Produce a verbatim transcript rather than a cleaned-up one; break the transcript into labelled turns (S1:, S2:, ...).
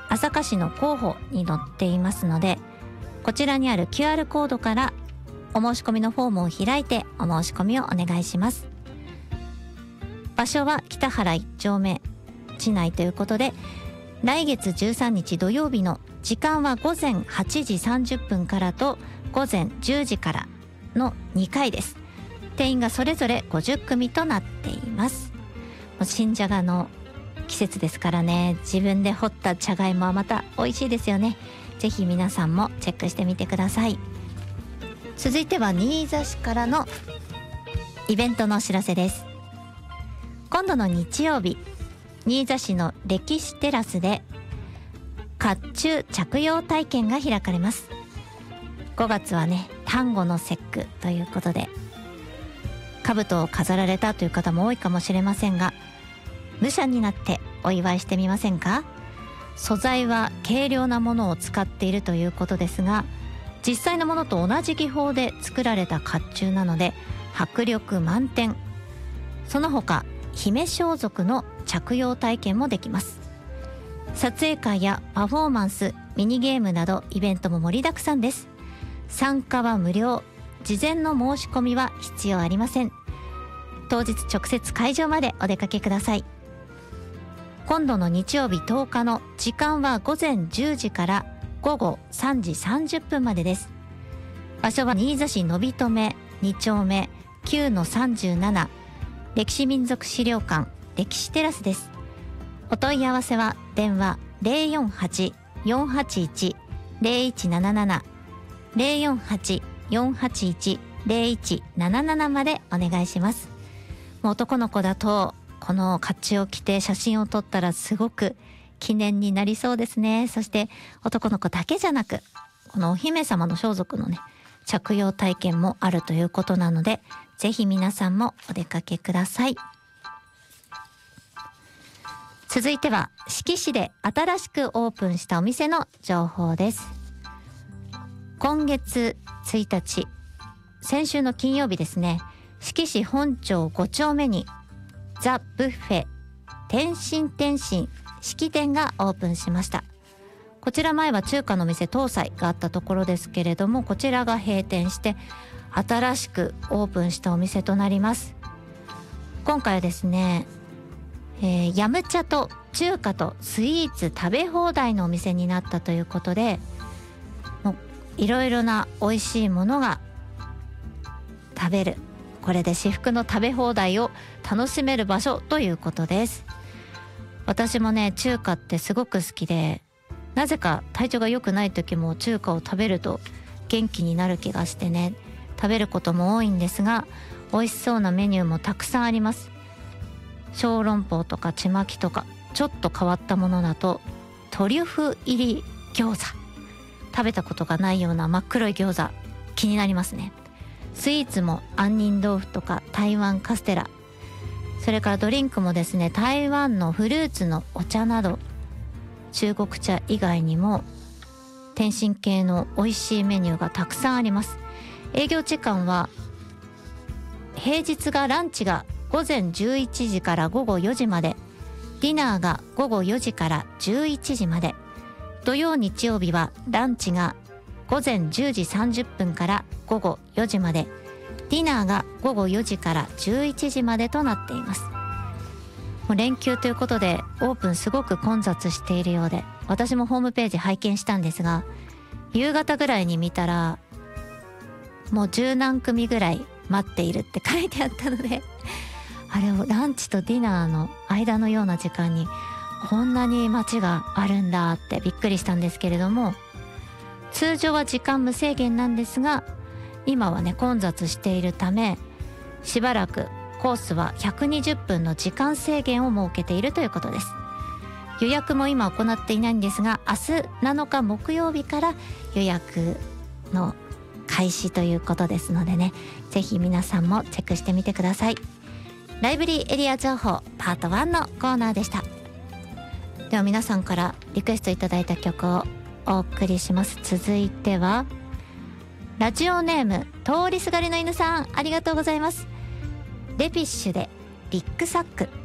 S1: 朝霞市の広報に載っていますので、こちらにある キューアール コードからお申し込みのフォームを開いてお申し込みをお願いします。場所は北原いっ丁目地内ということで、来月じゅうさんにち土曜日の時間はごぜんはちじさんじゅっぷんからとごぜんじゅうじからのにかいです。定員がそれぞれごじゅっくみとなっています。もう新じゃがの季節ですからね、自分で掘ったじゃがいもはまた美味しいですよね。ぜひ皆さんもチェックしてみてください。続いては新座市からのイベントのお知らせです。今度の日曜日、新座市の歴史テラスで甲冑着用体験が開かれます。ごがつはね、端午の節句ということで、兜を飾られたという方も多いかもしれませんが、武者になってお祝いしてみませんか？素材は軽量なものを使っているということですが、実際のものと同じ技法で作られた甲冑なので迫力満点。その他、姫装束の着用体験もできます。撮影会やパフォーマンス、ミニゲームなどイベントも盛りだくさんです。参加は無料、事前の申し込みは必要ありません。当日直接会場までお出かけください。今度の日曜日とおかの時間はごぜんじゅうじからごごさんじさんじゅっぷんまでです。場所は新座市のびとめに丁目 きゅうのさんじゅうなな 歴史民族資料館歴史テラスです。お問い合わせは電話 ゼロよんはち よんはちいち ゼロいちなななな ゼロよんはち よんはちいち ゼロいちなななな までお願いします。もう男の子だとこの甲冑を着て写真を撮ったらすごく記念になりそうですね。そして男の子だけじゃなく、このお姫様の装束のね着用体験もあるということなので、ぜひ皆さんもお出かけください。続いては志木市で新しくオープンしたお店の情報です。今月ついたち、先週の金曜日ですね、志木市本町ご丁目にザ・ブッフェ天津天津式店がオープンしました。こちら前は中華の店東西があったところですけれども、こちらが閉店して新しくオープンしたお店となります。今回はですね、えー、ヤムチャと中華とスイーツ食べ放題のお店になったということで、もういろいろな美味しいものが食べる、これで至福の食べ放題を楽しめる場所ということです。私もね、中華ってすごく好きで、なぜか体調が良くない時も中華を食べると元気になる気がしてね、食べることも多いんですが、美味しそうなメニューもたくさんあります。小籠包とかちまきとか、ちょっと変わったものだとトリュフ入り餃子、食べたことがないような真っ黒い餃子、気になりますね。スイーツも杏仁豆腐とか台湾カステラ、それからドリンクもですね、台湾のフルーツのお茶など、中国茶以外にも天津系の美味しいメニューがたくさんあります。営業時間は平日がランチがごぜんじゅういちじからごごよじまで、ディナーがごごよじからじゅういちじまで、土曜日曜日はランチがごぜんじゅうじさんじゅっぷんからごごよじまで、ディナーがごごよじからじゅういちじまでとなっています。もう連休ということでオープンすごく混雑しているようで、私もホームページ拝見したんですが、夕方ぐらいに見たらもう十何組ぐらい待っているって書いてあったので、あれをランチとディナーの間のような時間にこんなに街があるんだってびっくりしたんですけれども、通常は時間無制限なんですが、今はね混雑しているため、しばらくコースはひゃくにじゅっぷんの時間制限を設けているということです。予約も今行っていないんですが、明日なのか木曜日から予約の開始ということですのでね、ぜひ皆さんもチェックしてみてください。ライブリーエリア情報パートワンのコーナーでした。では皆さんからリクエストいただいた曲をお送りします。続いてはラジオネーム通りすがりの犬さん、ありがとうございます。レピッシュでリックサック。